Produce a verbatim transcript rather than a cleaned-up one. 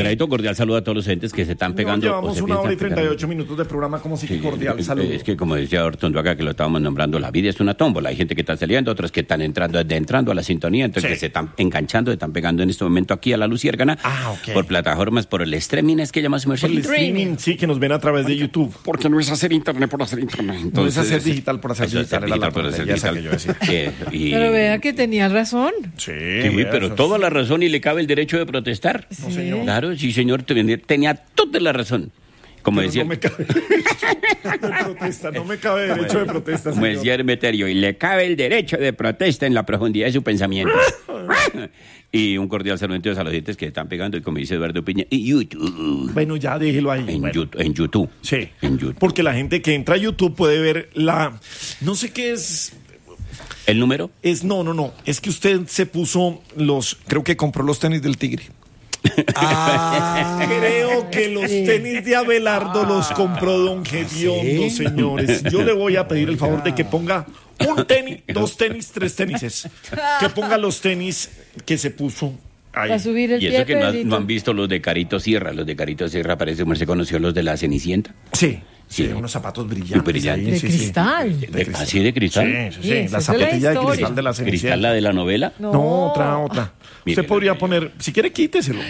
Alfredito, cordial saludo a todos los entes que se están pegando. No, llevamos o se una hora y piensan treinta y pegar. ocho minutos de programa, como si que Sí, cordial es- saludo. Es que como decía Ortondo acá que lo estábamos nombrando, la vida es una tómbola. Hay gente que está saliendo, otros que están entrando desde entrando a la sintonía, entonces Sí. que se están enganchando, se están pegando en este momento aquí a la Luciérgana. Ah, ok. Por plataformas, por el streaming, es que llamas Por el streaming, sí, que nos ven a través de YouTube. Porque no es hacer internet por hacer internet. No es Entonces, hacer digital por hacer eso es digital, era la digital por hacer tontería esa digital. que yo decía. Eh, y- Pero vea que tenía razón. Sí, Sí, vea, pero eso- toda la razón y le cabe el derecho de protestar. No, señor. Claro, sí, señor, tenía, tenía toda la razón. Como Pero decía, no me cabe derecho de protesta, no me cabe derecho de protesta, como señor. decía Hermeterio, y le cabe el derecho de protesta en la profundidad de su pensamiento. Y un cordial saludo entonces a los dientes que están pegando, y como dice Eduardo Piña, y YouTube. Bueno, ya déjelo ahí. En, Bueno. YouTube, en YouTube. Sí, En YouTube. porque la gente que entra a YouTube puede ver la... No sé qué es... ¿El número? Es no, no, no. Es que usted se puso los... Creo que compró los tenis del Tigre. Ah, creo que los tenis de Abelardo los compró Don Gediondo, señores. Yo le voy a pedir el favor de que ponga un tenis, dos tenis, tres tenises. Que ponga los tenis que se puso ahí. Para subir el Y pie, eso que no, Pedrito. no han visto los de Carito Sierra. Los de Carito Sierra parece como se conoció los de la Cenicienta. Sí, sí, Sí. unos zapatos brillantes. Brillantes. ahí, De sí, sí. cristal. De- ¿Así de cristal? Sí, sí, Sí, sí. esa La es la zapatilla de historia. cristal de la ¿Cristal Cenicienta. la de la novela? No. No, otra, otra. Mire, Usted podría mire. poner, si quiere, quíteselo.